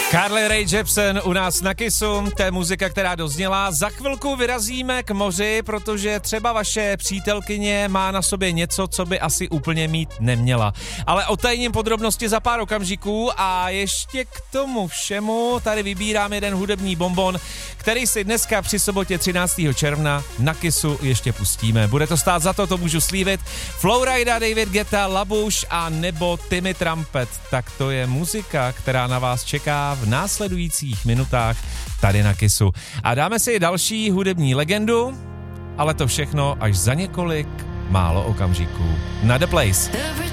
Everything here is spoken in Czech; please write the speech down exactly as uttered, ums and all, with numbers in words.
Carly Rae Jepsen u nás na Kissu, to je muzika, která dozněla. Za chvilku vyrazíme k moři, protože třeba vaše přítelkyně má na sobě něco, co by asi úplně mít neměla. Ale otajním podrobnosti za pár okamžiků a ještě k tomu všemu tady vybírám jeden hudební bonbon, který si dneska při sobotě třináctého června na Kissu ještě pustíme. Bude to stát za to, to můžu slíbit. Flowrida, David Guetta, Labuš a nebo Timmy Trumpet. Tak to je muzika, která na vás čeká v následujících minutách tady na Kissu. A dáme si další hudební legendu, ale to všechno až za několik málo okamžiků. Na The Place.